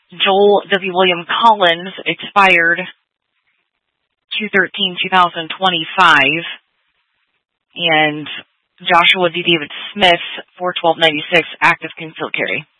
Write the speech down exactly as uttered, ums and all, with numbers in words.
Joel W. William Collins expired two thirteen twenty twenty-five, and Joshua D. David Smith four twelve ninety-six active concealed carry.